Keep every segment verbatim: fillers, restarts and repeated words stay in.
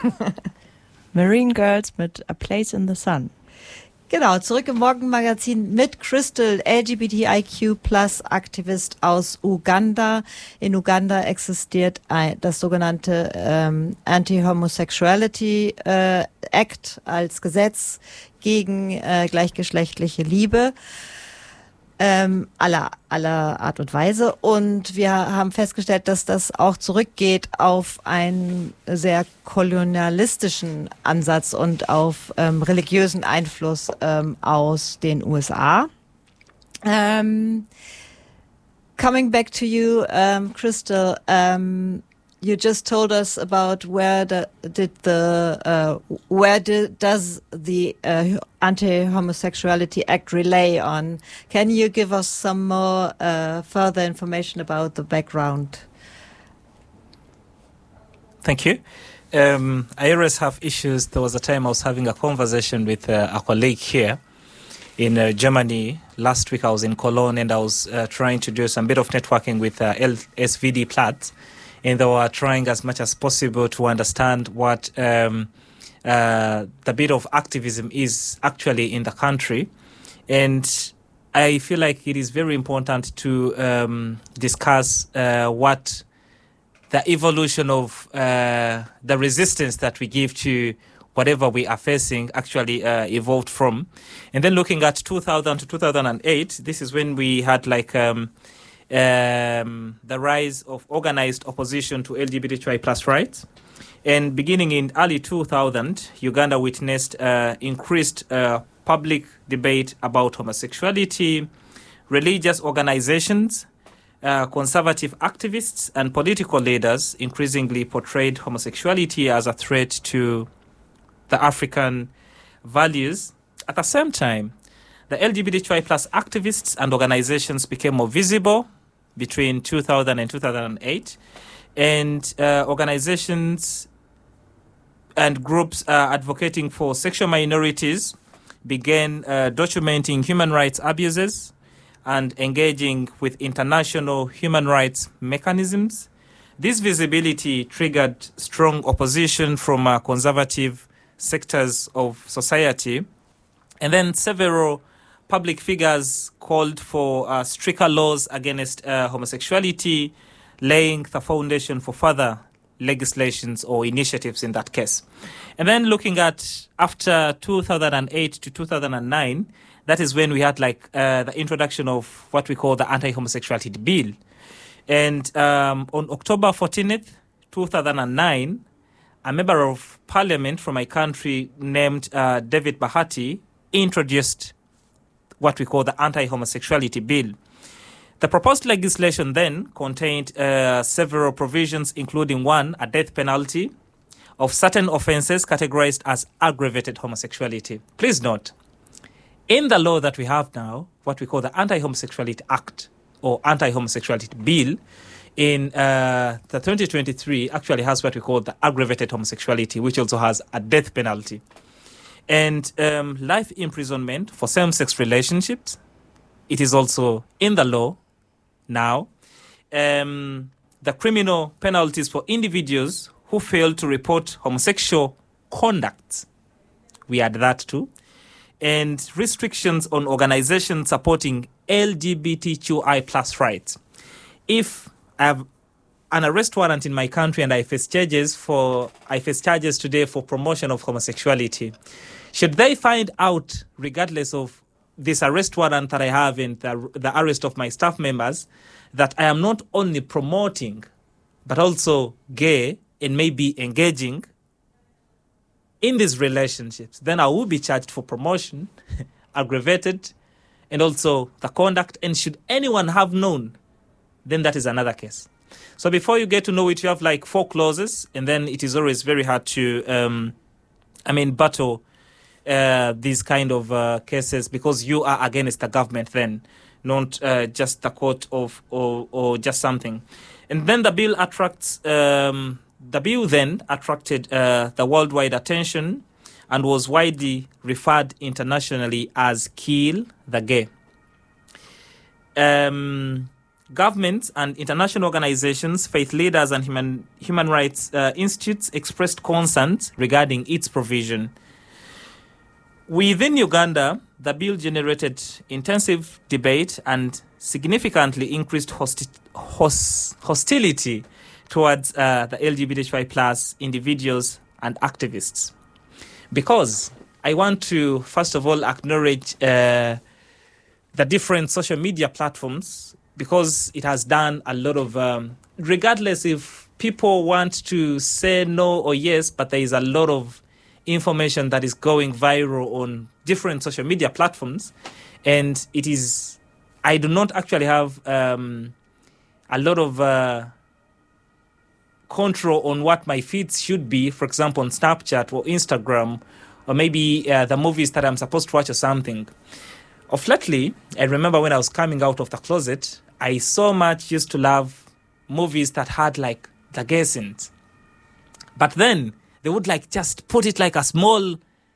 Marine Girls mit A Place in the Sun. Genau, zurück im Morgenmagazin mit Crystal, L G B T I Q Plus Aktivist aus Uganda. In Uganda existiert ein, das sogenannte ähm, Anti-Homosexuality äh, Act als Gesetz gegen äh, gleichgeschlechtliche Liebe. Ähm, aller, aller Art und Weise. Und wir haben festgestellt, dass das auch zurückgeht auf einen sehr kolonialistischen Ansatz und auf ähm, religiösen Einfluss ähm, aus den U S A. Um, coming back to you, um, Crystal, um, you just told us about where the, did the uh, where did, does the uh, Anti-Homosexuality Act rely on? Can you give us some more uh, further information about the background? Thank you. Um, I always have issues. There was a time I was having a conversation with uh, a colleague here in uh, Germany. Last week I was in Cologne and I was uh, trying to do some bit of networking with uh, L S V D Platz. And they were trying as much as possible to understand what um, uh, the bit of activism is actually in the country. And I feel like it is very important to um, discuss uh, what the evolution of uh, the resistance that we give to whatever we are facing actually uh, evolved from. And then looking at two thousand to two thousand eight, this is when we had like... Um, Um, the rise of organized opposition to L G B T Q I plus rights. And beginning in early two thousand, Uganda witnessed uh, increased uh, public debate about homosexuality. Religious organizations, uh, conservative activists, and political leaders increasingly portrayed homosexuality as a threat to the African values. At the same time, the L G B T Q I plus activists and organizations became more visible between two thousand and two thousand eight, and uh, organizations and groups uh, advocating for sexual minorities began uh, documenting human rights abuses and engaging with international human rights mechanisms. This visibility triggered strong opposition from uh, conservative sectors of society, and then several public figures called for uh, stricter laws against uh, homosexuality, laying the foundation for further legislations or initiatives in that case. And then looking at after two thousand eight to two thousand nine, that is when we had like uh, the introduction of what we call the Anti-Homosexuality Bill. And um, on October fourteenth, two thousand nine, a member of parliament from my country named uh, David Bahati introduced what we call the Anti-Homosexuality Bill. The proposed legislation then contained uh, several provisions, including one, a death penalty of certain offenses categorized as aggravated homosexuality. Please note, in the law that we have now, what we call the Anti-Homosexuality Act or Anti-Homosexuality Bill, in uh, the twenty twenty-three actually has what we call the aggravated homosexuality, which also has a death penalty. And um, life imprisonment for same-sex relationships, it is also in the law now. Um, the criminal penalties for individuals who fail to report homosexual conduct, we add that too. And restrictions on organizations supporting L G B T Q I plus rights. If I have an arrest warrant in my country and I face charges for I face charges today for promotion of homosexuality, should they find out, regardless of this arrest warrant that I have and the, the arrest of my staff members, that I am not only promoting, but also gay and maybe engaging in these relationships, then I will be charged for promotion, aggravated, and also the conduct. And should anyone have known, then that is another case. So before you get to know it, you have like four clauses, and then it is always very hard to, um, I mean, battle uh, these kind of uh, cases because you are against the government then, not uh, just the court of or, or just something. And then the bill attracts, um, the bill then attracted uh, the worldwide attention and was widely referred internationally as Kill the Gay. Um, governments and international organizations, faith leaders, and human human rights uh, institutes expressed concerns regarding its provision. Within Uganda, the bill generated intensive debate and significantly increased hosti- host- hostility towards uh, the L G B T Q I plus individuals and activists. Because I want to, first of all, acknowledge uh, the different social media platforms, because it has done a lot of, um, regardless if people want to say no or yes, but there is a lot of information that is going viral on different social media platforms. And it is, I do not actually have um, a lot of uh, control on what my feeds should be, for example, on Snapchat or Instagram, or maybe uh, the movies that I'm supposed to watch or something. Of lately, I remember when I was coming out of the closet, I so much used to love movies that had like the gay scenes. But then they would like just put it like a small,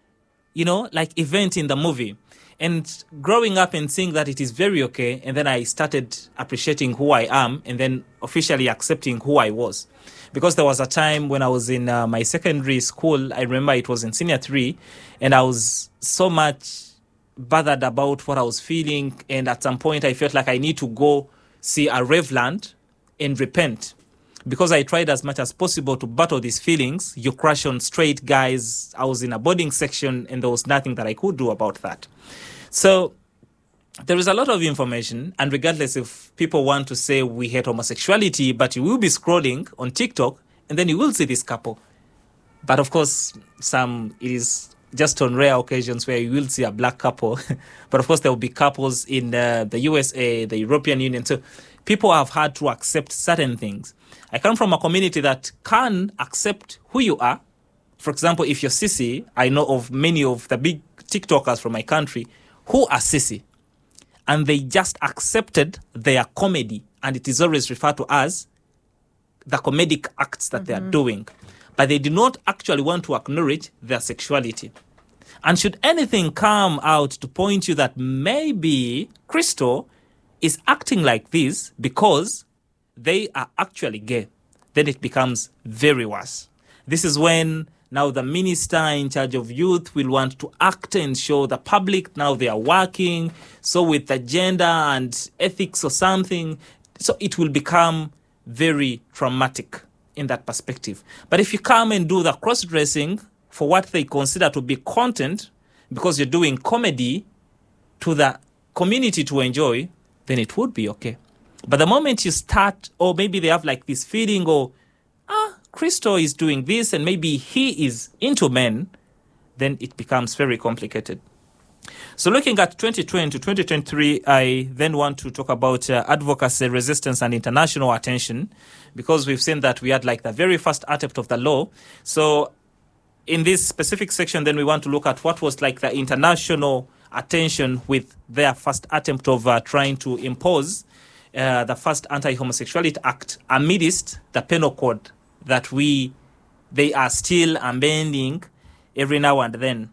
you know, like event in the movie. And growing up and seeing that it is very okay, and then I started appreciating who I am and then officially accepting who I was. Because there was a time when I was in uh, my secondary school, I remember it was in senior three, and I was so much bothered about what I was feeling, and at some point I felt like I need to go see a Reverend and repent, because I tried as much as possible to battle these feelings. You crush on straight guys. I was in a boarding section, and there was nothing that I could do about that. So there is a lot of information, and regardless if people want to say we hate homosexuality, but you will be scrolling on TikTok, and then you will see this couple. But of course, some it is just on rare occasions where you will see a black couple. But of course, there will be couples in uh, the U S A, the European Union. So people have had to accept certain things. I come from a community that can accept who you are. For example, if you're sissy, I know of many of the big TikTokers from my country who are sissy. And they just accepted their comedy. And it is always referred to as the comedic acts that mm-hmm. they are doing. But they do not actually want to acknowledge their sexuality. And should anything come out to point you that maybe Crystal is acting like this because they are actually gay, then it becomes very worse. This is when now the minister in charge of youth will want to act and show the public now they are working, so with the gender and ethics or something. So it will become very traumatic in that perspective. But if you come and do the cross-dressing for what they consider to be content, because you're doing comedy to the community to enjoy, then it would be okay. But the moment you start, or maybe they have like this feeling, or, ah, Crystal is doing this, and maybe he is into men, then it becomes very complicated. So looking at twenty twenty to twenty twenty-three, I then want to talk about uh, advocacy, resistance, and international attention, because we've seen that we had like the very first attempt of the law. So in this specific section, then we want to look at what was like the international attention with their first attempt of uh, trying to impose uh, the first Anti-Homosexuality Act amidst the penal code that we they are still amending every now and then.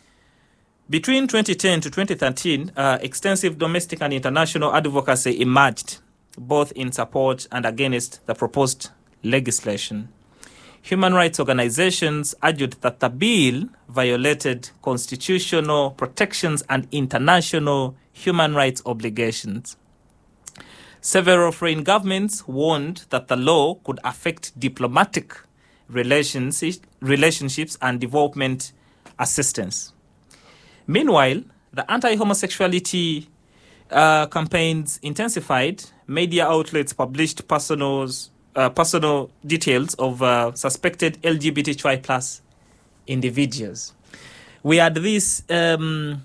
Between twenty ten to twenty thirteen, uh, extensive domestic and international advocacy emerged, both in support and against the proposed legislation. Human rights organizations argued that the bill violated constitutional protections and international human rights obligations. Several foreign governments warned that the law could affect diplomatic relations, relationships and development assistance. Meanwhile, the anti-homosexuality uh, campaigns intensified. Media outlets published personals, uh, personal details of uh, suspected L G B T Q I plus individuals. We had this um,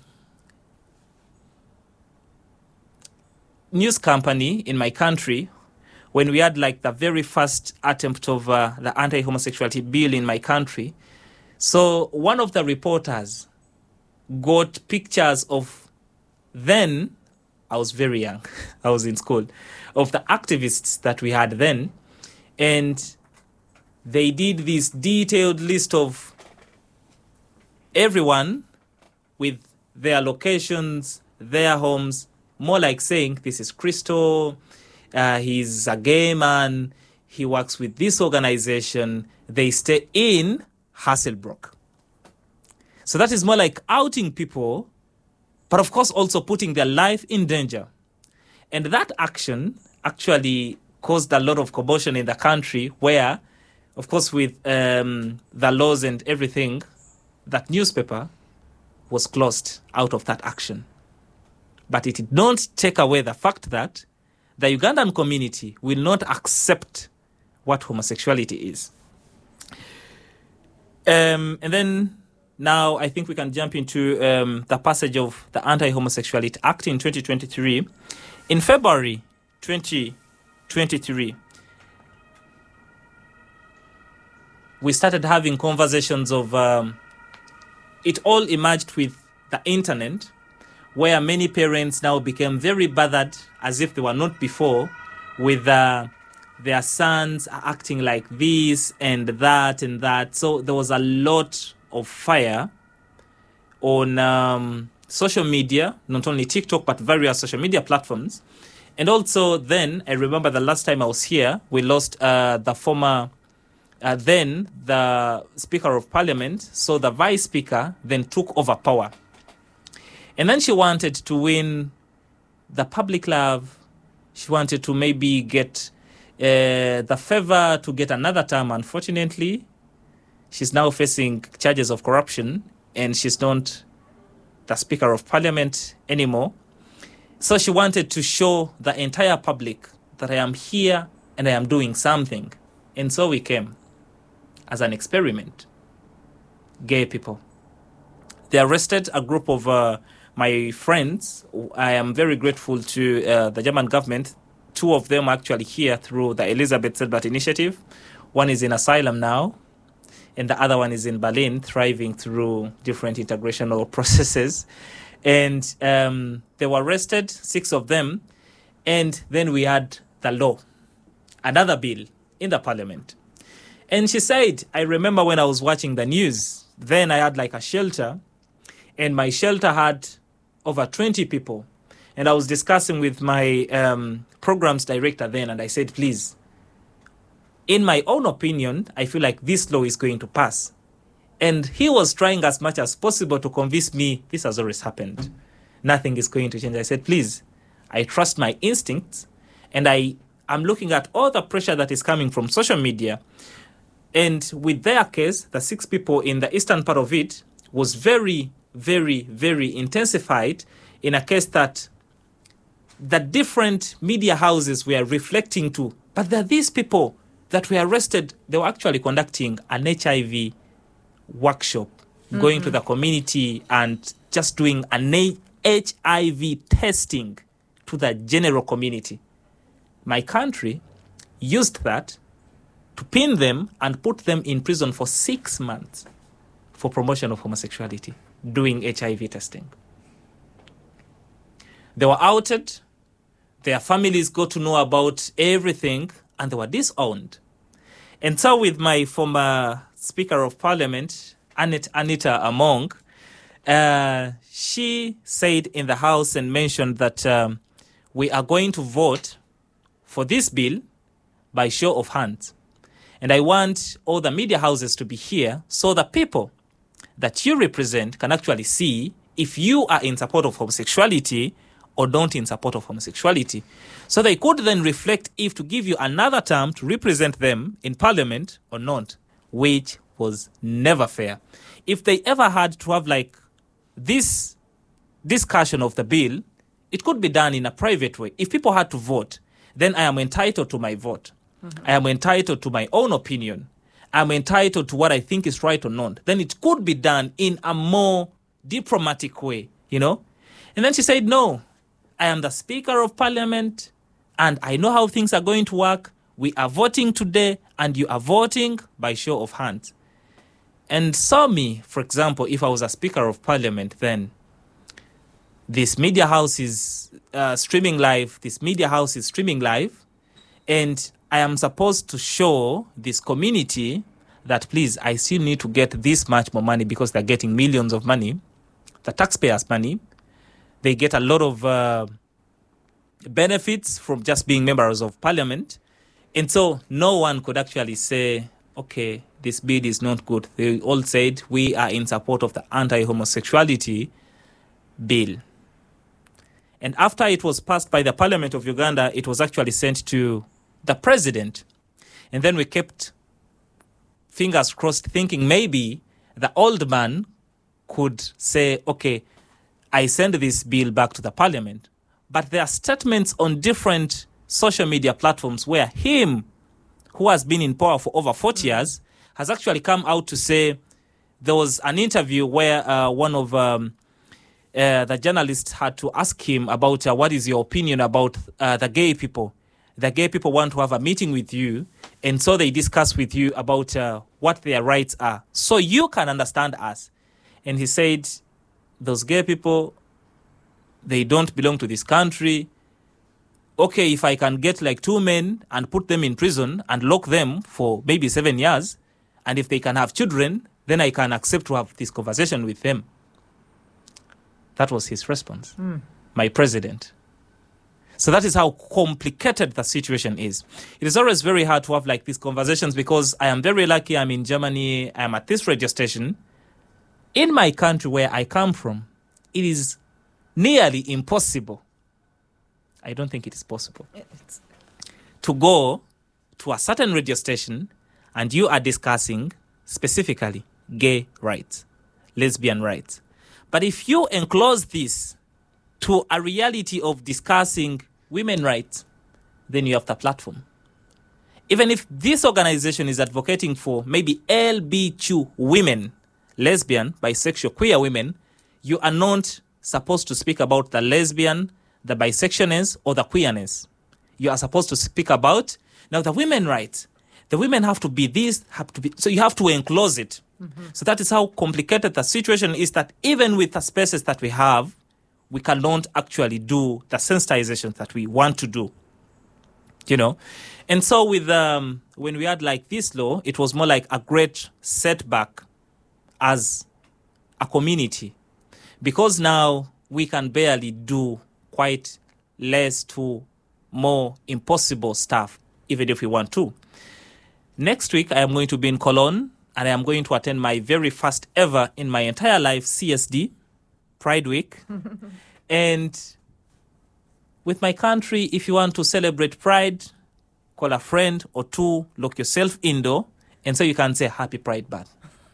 news company in my country when we had like the very first attempt of uh, the anti-homosexuality bill in my country. So one of the reporters got pictures of, then I was very young, I was in school, of the activists that we had then, and they did this detailed list of everyone with their locations, their homes, more like saying this is Crystal, Uh, he's a gay man. He works with this organization. They stay in Hasselbrook. So that is more like outing people, but of course also putting their life in danger. And that action actually caused a lot of commotion in the country where, of course, with um, the laws and everything, that newspaper was closed out of that action. But it did not take away the fact that the Ugandan community will not accept what homosexuality is. Um, and then now I think we can jump into um, the passage of the Anti-Homosexuality Act in twenty twenty-three. In February twenty twenty-three, we started having conversations of, um, it all emerged with the internet, where many parents now became very bothered, as if they were not before, with uh, their sons acting like this and that and that. So there was a lot of fire on um, social media, not only TikTok, but various social media platforms. And also then, I remember the last time I was here, we lost uh, the former, uh, then the Speaker of Parliament. So the Vice Speaker then took over power. And then she wanted to win the public love. She wanted to maybe get uh, the favor to get another term. Unfortunately, she's now facing charges of corruption, and she's not the Speaker of Parliament anymore. So she wanted to show the entire public that I am here and I am doing something. And so we came as an experiment. Gay people. They arrested a group of uh, my friends. I am very grateful to uh, the German government. Two of them are actually here through the Elisabeth Selbert initiative. One is in asylum now, and the other one is in Berlin, thriving through different integrational processes. And um, they were arrested, six of them. And then we had the law, another bill in the parliament. And she said, I remember when I was watching the news, then I had like a shelter, and my shelter had over twenty people. And I was discussing with my um, programs director then, and I said, please, in my own opinion, I feel like this law is going to pass. And he was trying as much as possible to convince me, this has always happened. Nothing is going to change. I said, please, I trust my instincts, and I am looking at all the pressure that is coming from social media. And with their case, the six people in the eastern part of it was very, very, very intensified in a case that the different media houses were reflecting to. But there are these people that were arrested. They were actually conducting an H I V workshop, mm-hmm. going to the community and just doing an H I V testing to the general community. My country used that to pin them and put them in prison for six months for promotion of homosexuality, doing H I V testing. They were outed, their families got to know about everything, and they were disowned. And so with my former Speaker of Parliament, Annette, Anita Among, uh, she said in the House and mentioned that um, we are going to vote for this bill by show of hands. And I want all the media houses to be here so the people that you represent can actually see if you are in support of homosexuality or don't in support of homosexuality. So they could then reflect if to give you another term to represent them in Parliament or not, which was never fair. If they ever had to have like this discussion of the bill, it could be done in a private way. If people had to vote, then I am entitled to my vote. Mm-hmm. I am entitled to my own opinion. I am entitled to what I think is right or not. Then it could be done in a more diplomatic way, you know? And then she said, no, I am the Speaker of Parliament and I know how things are going to work. We are voting today and you are voting by show of hands. And so me, for example, if I was a Speaker of Parliament, then this media house is uh, streaming live, this media house is streaming live, and I am supposed to show this community that, please, I still need to get this much more money because they're getting millions of money, the taxpayers' money. They get a lot of uh, benefits from just being members of parliament. And so no one could actually say, okay, this bill is not good. They all said, we are in support of the anti-homosexuality bill. And after it was passed by the Parliament of Uganda, it was actually sent to the president. And then we kept fingers crossed, thinking maybe the old man could say, okay, I send this bill back to the Parliament. But there are statements on different social media platforms where him, who has been in power for over forty mm-hmm. years, has actually come out to say there was an interview where uh, one of um, uh, the journalists had to ask him about uh, what is your opinion about uh, the gay people. The gay people want to have a meeting with you, and so they discuss with you about uh, what their rights are, so you can understand us. And he said, those gay people, they don't belong to this country. Okay, if I can get like two men and put them in prison and lock them for maybe seven years, and if they can have children, then I can accept to have this conversation with them. That was his response, mm. my president. So that is how complicated the situation is. It is always very hard to have like these conversations because I am very lucky I'm in Germany, I'm at this radio station. In my country where I come from, it is nearly impossible. I don't think it is possible it's... to go to a certain radio station and you are discussing specifically gay rights, lesbian rights. But if you enclose this to a reality of discussing women rights, then you have the platform. Even if this organization is advocating for maybe L G B T Q women, lesbian, bisexual, queer women, you are not supposed to speak about the lesbian, the bisexualness, or the queerness. You are supposed to speak about, now the women rights. The women have to be this, have to be, so you have to enclose it. Mm-hmm. So that is how complicated the situation is, that even with the spaces that we have, we cannot actually do the sensitization that we want to do. You know? And so with um, when we had like this law, it was more like a great setback as a community. Because now we can barely do quite less to more impossible stuff, even if we want to. Next week, I am going to be in Cologne, and I am going to attend my very first ever in my entire life C S D, Pride Week. And with my country, if you want to celebrate Pride, call a friend or two, lock yourself indoor, and so you can say Happy Pride Month.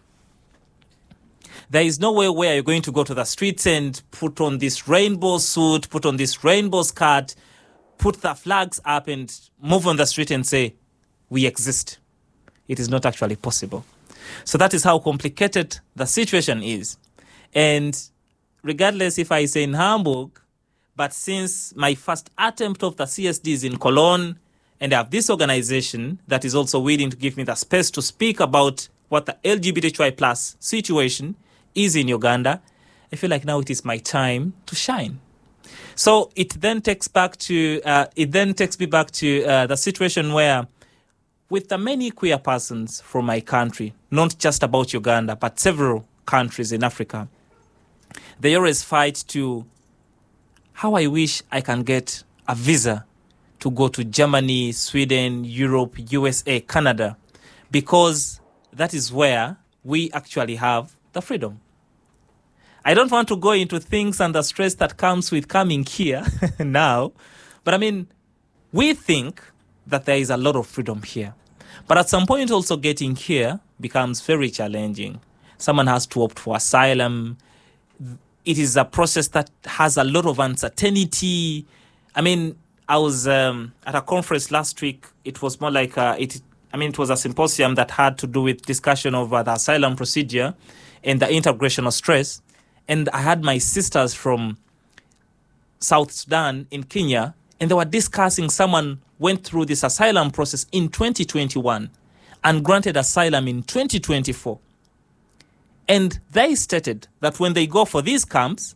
There is no way where you're going to go to the streets and put on this rainbow suit, put on this rainbow skirt, put the flags up and move on the street and say, we exist. It is not actually possible. So that is how complicated the situation is. And regardless if I say in Hamburg, but since my first attempt of the C S D is in Cologne, and I have this organization that is also willing to give me the space to speak about what the L G B T Q I plus situation is in Uganda, I feel like now it is my time to shine. So it then takes back to uh, it then takes me back to uh, the situation where, with the many queer persons from my country, not just about Uganda, but several countries in Africa, they always fight to how I wish I can get a visa to go to Germany, Sweden, Europe, U S A, Canada, because that is where we actually have the freedom. I don't want to go into things and the stress that comes with coming here now, but I mean, we think that there is a lot of freedom here. But at some point also getting here becomes very challenging. Someone has to opt for asylum. It is a process that has a lot of uncertainty. I mean, I was um, at a conference last week. It was more like, a, it, I mean, it was a symposium that had to do with discussion of uh, the asylum procedure and the integration of stress. And I had my sisters from South Sudan in Kenya, and they were discussing someone went through this asylum process in twenty twenty-one and granted asylum in twenty twenty-four. And they stated that when they go for these camps,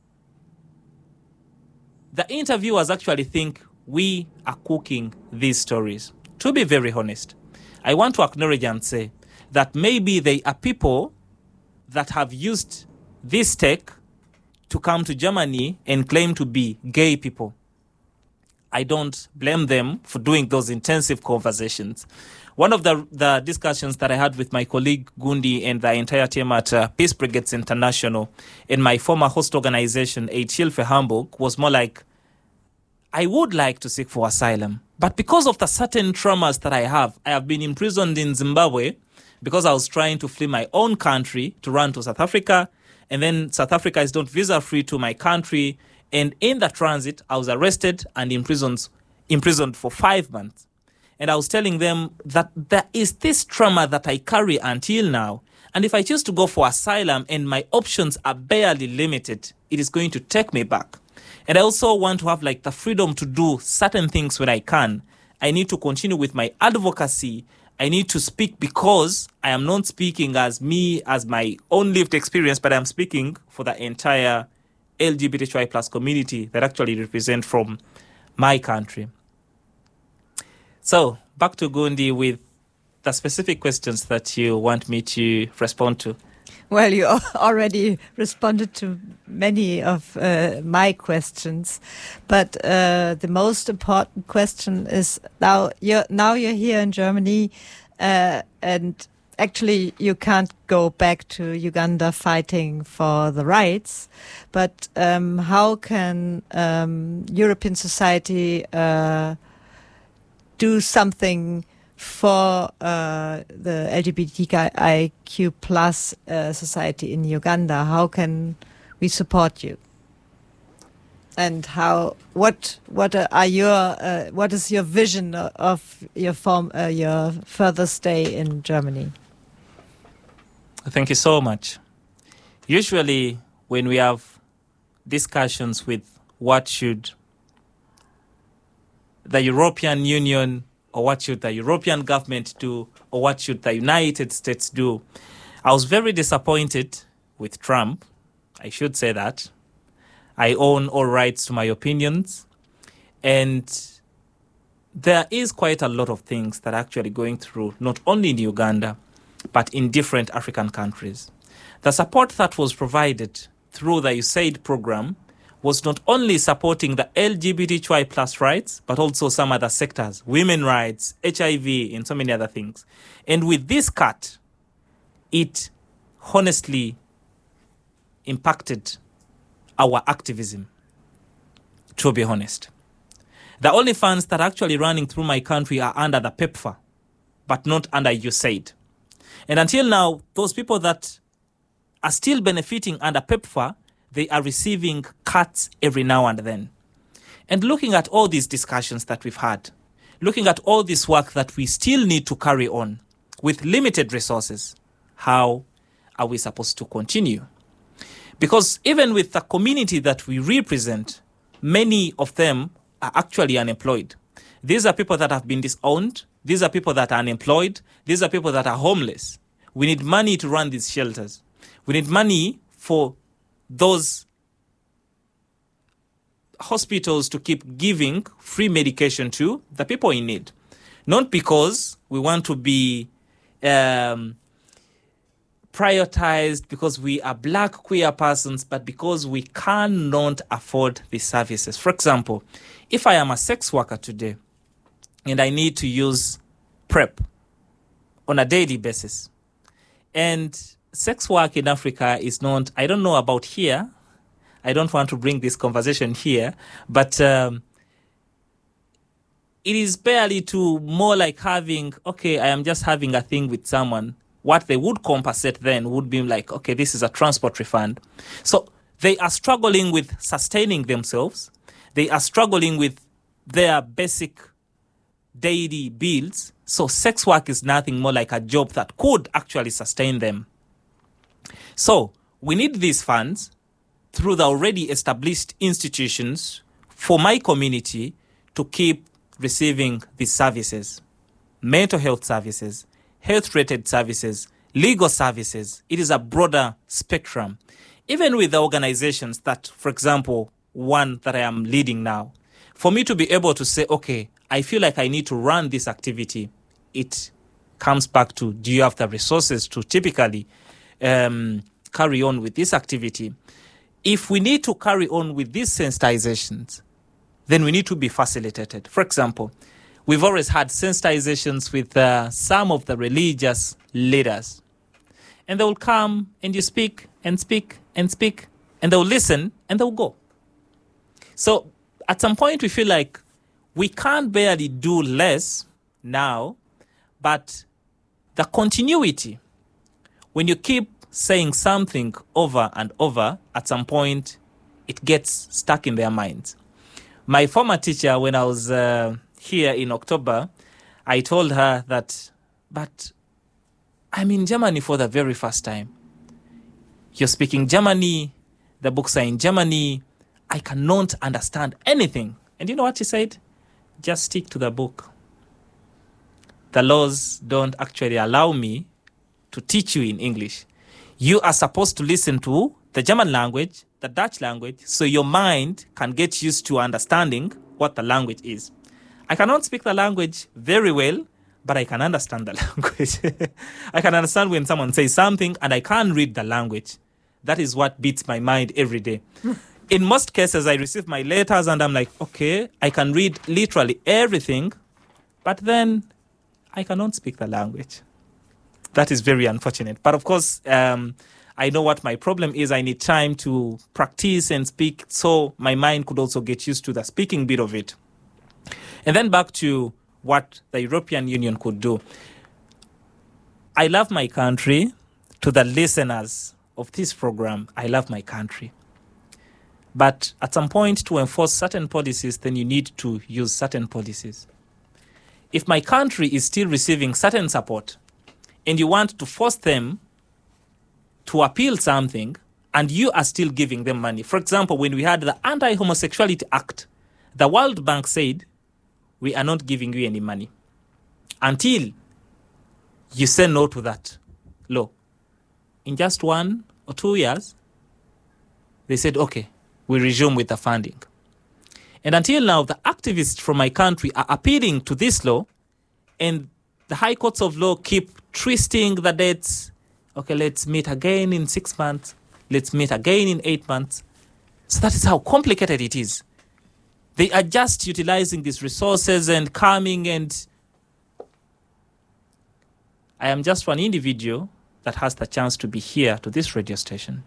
the interviewers actually think we are cooking these stories. To be very honest, I want to acknowledge and say that maybe they are people that have used this tech to come to Germany and claim to be gay people. I don't blame them for doing those intensive conversations. One of the, the discussions that I had with my colleague Gundi and the entire team at uh, Peace Brigades International in my former host organization, Aid Hilfe Hamburg, was more like, I would like to seek for asylum, but because of the certain traumas that I have, I have been imprisoned in Zimbabwe because I was trying to flee my own country to run to South Africa, and then South Africa is not visa-free to my country, and in the transit, I was arrested and imprisoned, imprisoned for five months. And I was telling them that there is this trauma that I carry until now. And if I choose to go for asylum and my options are barely limited, it is going to take me back. And I also want to have like the freedom to do certain things when I can. I need to continue with my advocacy. I need to speak because I am not speaking as me, as my own lived experience, but I'm speaking for the entire L G B T Q I plus community that actually represent from my country. So, back to Gundi with the specific questions that you want me to respond to. Well, you already responded to many of uh, my questions, but uh, the most important question is now you're, now you're here in Germany, uh, and actually you can't go back to Uganda fighting for the rights, but um, how can um, European society uh, do something for uh, the L G B T I Q plus uh, society in Uganda? How can we support you? And how? What? What are your? Uh, what is your vision of your form? Uh, your further stay in Germany? Thank you so much. Usually, when we have discussions with what should the European Union or what should the European government do or what should the United States do, I was very disappointed with Trump. I should say that. I own all rights to my opinions. And there is quite a lot of things that are actually going through, not only in Uganda, but in different African countries. The support that was provided through the U S A I D program was not only supporting the L G B T Q I plus rights, but also some other sectors, women rights, H I V, and so many other things. And with this cut, it honestly impacted our activism, to be honest. The only funds that are actually running through my country are under the PEPFAR, but not under U S A I D. And until now, those people that are still benefiting under PEPFAR, they are receiving cuts every now and then. And looking at all these discussions that we've had, looking at all this work that we still need to carry on with limited resources, how are we supposed to continue? Because even with the community that we represent, many of them are actually unemployed. These are people that have been disowned. These are people that are unemployed. These are people that are homeless. We need money to run these shelters. We need money for those hospitals to keep giving free medication to the people in need. Not because we want to be um, prioritized because we are black queer persons, but because we cannot afford these services. For example, if I am a sex worker today and I need to use PrEP on a daily basis, and sex work in Africa is not, I don't know about here, I don't want to bring this conversation here, but um, it is barely to more like having, okay, I am just having a thing with someone. What they would compensate then would be like, okay, this is a transport refund. So they are struggling with sustaining themselves. They are struggling with their basic daily bills. So sex work is nothing more like a job that could actually sustain them. So we need these funds through the already established institutions for my community to keep receiving these services, mental health services, health-related services, legal services. It is a broader spectrum. Even with the organizations that, for example, one that I am leading now, for me to be able to say, okay, I feel like I need to run this activity, it comes back to, do you have the resources to typically um, carry on with this activity? If we need to carry on with these sensitizations, then we need to be facilitated. For example, we've always had sensitizations with uh, some of the religious leaders. And they will come and you speak and speak and speak, and they'll listen and they'll go. So at some point we feel like we can't barely do less now, but the continuity, when you keep saying something over and over, at some point it gets stuck in their minds. My former teacher, when I was uh, here in October, I told her that, but I'm in Germany for the very first time. You're speaking Germany, the books are in Germany, I cannot understand anything. And you know what she said? Just stick to the book. The laws don't actually allow me to teach you in English. You are supposed to listen to the German language, the Dutch language, so your mind can get used to understanding what the language is. I cannot speak the language very well, but I can understand the language. I can understand when someone says something and I can't read the language. That is what beats my mind every day. In most cases, I receive my letters and I'm like, okay, I can read literally everything, but then I cannot speak the language. That is very unfortunate. But of course, um, I know what my problem is. I need time to practice and speak so my mind could also get used to the speaking bit of it. And then back to what the European Union could do. I love my country. To the listeners of this program, I love my country. But at some point, to enforce certain policies, then you need to use certain policies. If my country is still receiving certain support and you want to force them to appeal something and you are still giving them money. For example, when we had the Anti-Homosexuality Act, the World Bank said, we are not giving you any money until you say no to that law. In just one or two years, they said, okay, we resume with the funding. And until now, the activists from my country are appealing to this law, and the high courts of law keep twisting the dates. Okay, let's meet again in six months. Let's meet again in eight months. So that is how complicated it is. They are just utilizing these resources and coming, and I am just one individual that has the chance to be here to this radio station.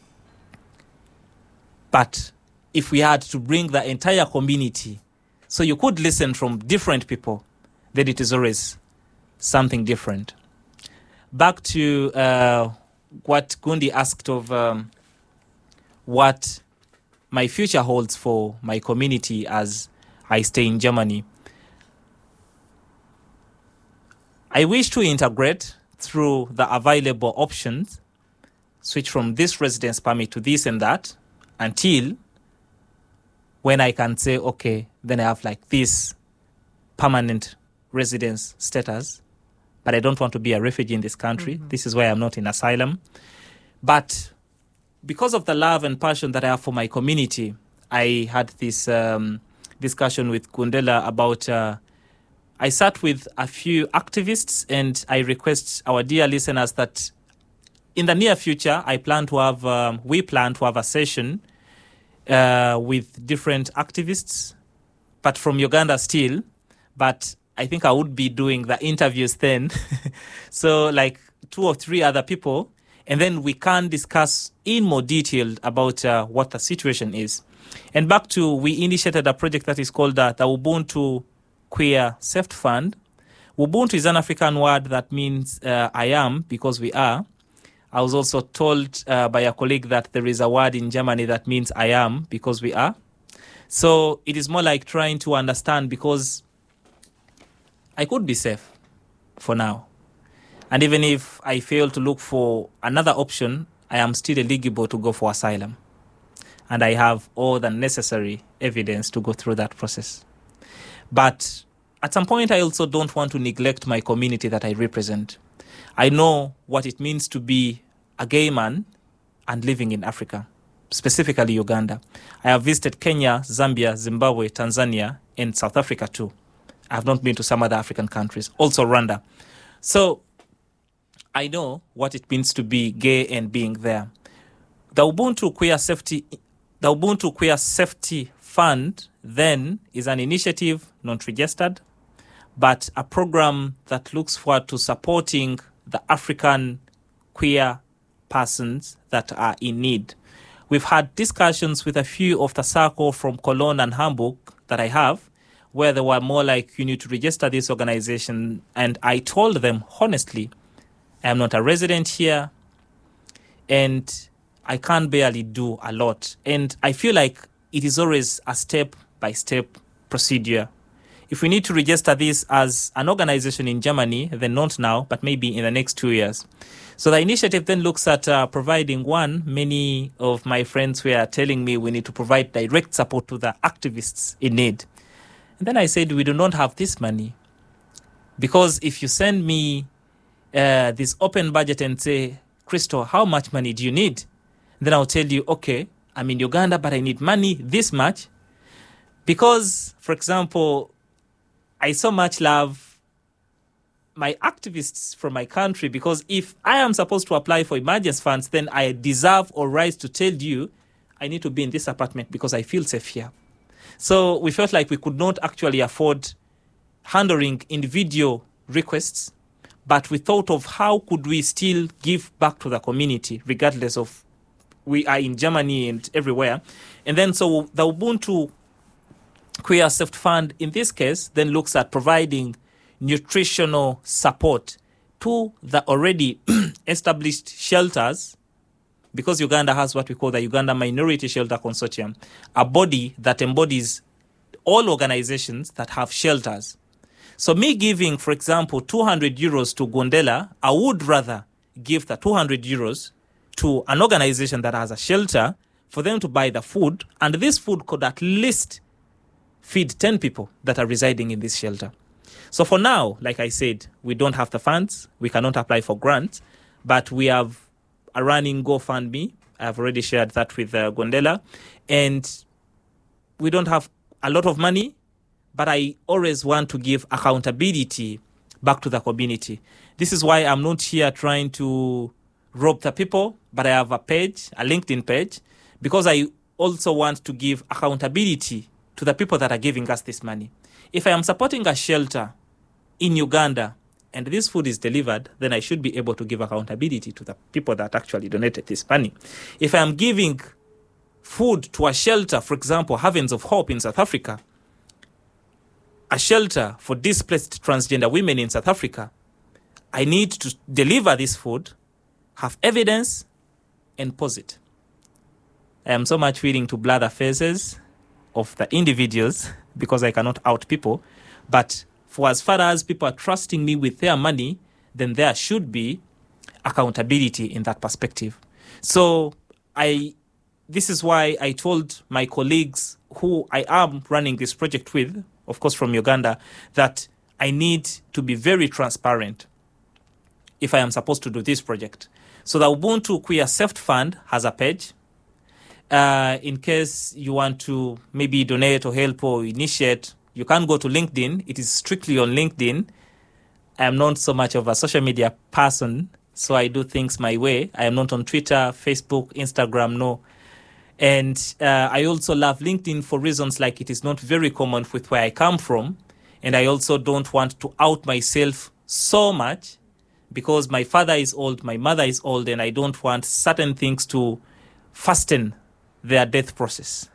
But if we had to bring the entire community, so you could listen from different people, then it is always something different. Back to uh, what Gundi asked of um, what my future holds for my community as I stay in Germany. I wish to integrate through the available options, switch from this residence permit to this and that, until when I can say, okay, then I have like this permanent residence status, but I don't want to be a refugee in this country. Mm-hmm. This is why I'm not in asylum. But because of the love and passion that I have for my community, I had this um, discussion with Kundela about, uh, I sat with a few activists and I request our dear listeners that in the near future, I plan to have, um, we plan to have a session uh, with different activists, but from Uganda still. But I think I would be doing the interviews then. So like two or three other people, and then we can discuss in more detail about uh, what the situation is. And back to, we initiated a project that is called uh, the Ubuntu Queer Safety Fund. Ubuntu is an African word that means uh, I am, because we are. I was also told uh, by a colleague that there is a word in Germany that means I am, because we are. So it is more like trying to understand, because I could be safe for now. And even if I fail to look for another option, I am still eligible to go for asylum. And I have all the necessary evidence to go through that process. But at some point, I also don't want to neglect my community that I represent. I know what it means to be a gay man and living in Africa, specifically Uganda. I have visited Kenya, Zambia, Zimbabwe, Tanzania, and South Africa too. I have not been to some other African countries, also Rwanda. So I know what it means to be gay and being there. The Ubuntu Queer Safety, the Ubuntu Queer Safety Fund then is an initiative not registered, but a program that looks forward to supporting the African queer persons that are in need. We've had discussions with a few of the circle from Cologne and Hamburg that I have, where they were more like, you need to register this organization. And I told them, honestly, I am not a resident here, and I can barely do a lot. And I feel like it is always a step-by-step procedure. If we need to register this as an organization in Germany, then not now, but maybe in the next two years. So the initiative then looks at uh, providing one, many of my friends were telling me we need to provide direct support to the activists in need. And then I said, we do not have this money. Because if you send me uh, this open budget and say, Crystal, how much money do you need? Then I'll tell you, okay, I'm in Uganda, but I need money this much. Because, for example, I so much love my activists from my country, because if I am supposed to apply for emergency funds, then I deserve or right to tell you I need to be in this apartment because I feel safe here. So we felt like we could not actually afford handling individual requests, but we thought of how could we still give back to the community, regardless of we are in Germany and everywhere. And then so the Ubuntu Queer Safe Fund, in this case, then looks at providing nutritional support to the already established shelters, because Uganda has what we call the Uganda Minority Shelter Consortium, a body that embodies all organizations that have shelters. So me giving, for example, two hundred euros to Gondela, I would rather give the two hundred euros to an organization that has a shelter for them to buy the food, and this food could at least feed ten people that are residing in this shelter. So for now, like I said, we don't have the funds. We cannot apply for grants, but we have a running GoFundMe. I've already shared that with uh, Gondela. And we don't have a lot of money, but I always want to give accountability back to the community. This is why I'm not here trying to rob the people, but I have a page, a LinkedIn page, because I also want to give accountability to the people that are giving us this money. If I am supporting a shelter in Uganda and this food is delivered, then I should be able to give accountability to the people that actually donated this money. If I am giving food to a shelter, for example, Havens of Hope in South Africa, a shelter for displaced transgender women in South Africa, I need to deliver this food, have evidence, and post it. I am so much willing to blur the faces of the individuals because I cannot out people. But for as far as people are trusting me with their money, then there should be accountability in that perspective. So I, this is why I told my colleagues who I am running this project with, of course from Uganda, that I need to be very transparent if I am supposed to do this project. So the Ubuntu Queer Safe Fund has a page. Uh, in case you want to maybe donate or help or initiate, you can go to LinkedIn. It is strictly on LinkedIn. I am not so much of a social media person, so I do things my way. I am not on Twitter, Facebook, Instagram, no. And uh, I also love LinkedIn for reasons like it is not very common with where I come from. And I also don't want to out myself so much because my father is old, my mother is old, and I don't want certain things to fasten their death process.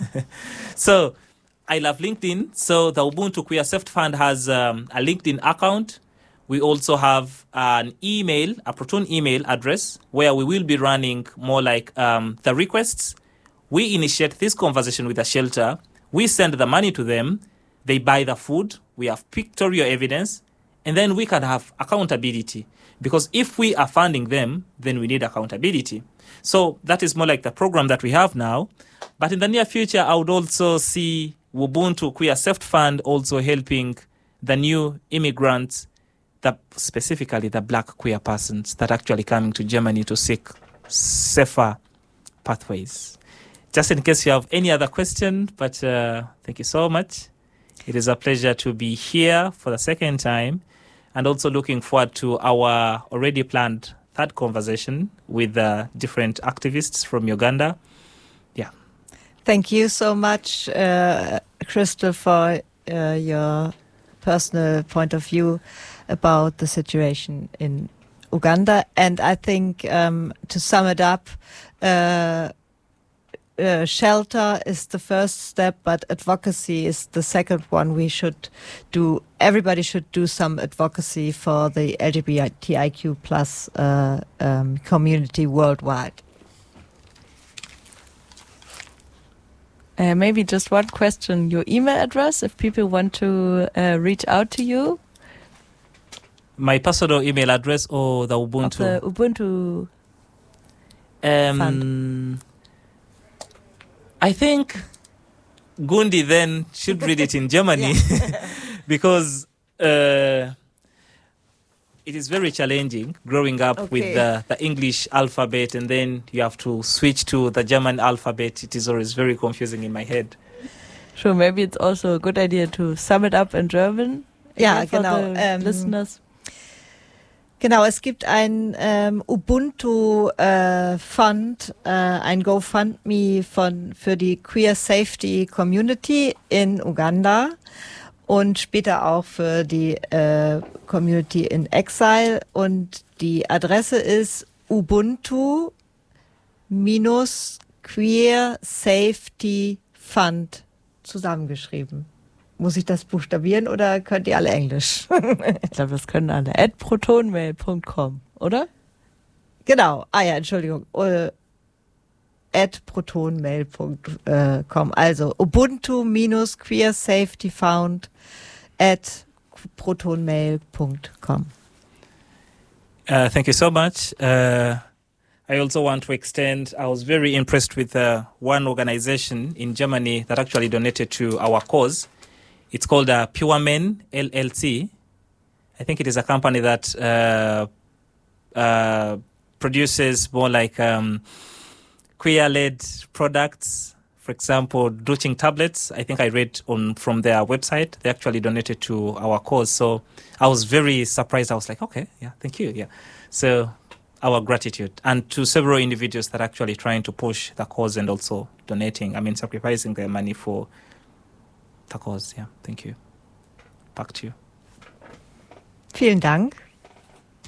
So I love LinkedIn. So the Ubuntu Queer Safe Fund has um, a LinkedIn account. We also have an email, a Proton email address where we will be running more like um, the requests. We initiate this conversation with the shelter. We send the money to them. They buy the food. We have pictorial evidence. And then we can have accountability. Because if we are funding them, then we need accountability. So that is more like the program that we have now. But in the near future, I would also see Ubuntu Queer Safe Fund also helping the new immigrants, the, specifically the black queer persons that are actually coming to Germany to seek safer pathways. Just in case you have any other question, but uh, thank you so much. It is a pleasure to be here for the second time, and also looking forward to our already planned third conversation with uh, different activists from Uganda. Yeah. Thank you so much, uh, Crystal, for uh, your personal point of view about the situation in Uganda. And I think um, to sum it up, uh, uh, shelter is the first step, but advocacy is the second one. We should do, everybody should do some advocacy for the L G B T I Q plus uh, um, community worldwide. Uh, maybe just one question, your email address, if people want to uh, reach out to you. My personal email address or the Ubuntu? Of the Ubuntu um, fund. I think Gundi then should read it in Germany because uh, it is very challenging growing up Okay. with the, the English alphabet and then you have to switch to the German alphabet. It is always very confusing in my head. Sure, maybe it's also a good idea to sum it up in German. Ja, again for genau. the Ähm, listeners. Genau, es gibt ein ähm, Ubuntu äh, Fund, äh, ein GoFundMe von für die Queer Safety Community in Uganda und später auch für die äh, Community in Exile. Und die Adresse ist Ubuntu minus Queer Safety Fund zusammengeschrieben. Muss ich das buchstabieren oder könnt ihr alle Englisch? Ich glaube, das können alle. at protonmail punkt com, oder? Genau. Ah ja, Entschuldigung. Äh, at protonmail punkt com. Also Ubuntu minus Queer Safety Found at protonmail punkt com. Uh, thank you so much. Uh, I also want to extend, I was very impressed with uh, one organization in Germany that actually donated to our cause. It's called uh, Pure Men L L C. I think it is a company that uh, uh, produces more like um, queer-led products. For example, douching tablets. I think I read on from their website. They actually donated to our cause. So I was very surprised. I was like, okay, yeah, thank you. Yeah. So our gratitude. And to several individuals that are actually trying to push the cause and also donating, I mean, sacrificing their money for the cause. Yeah, thank you. Back to you. Vielen Dank,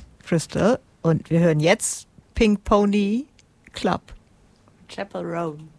Crystal. Und wir hören jetzt Pink Pony Club. Chapel Roan.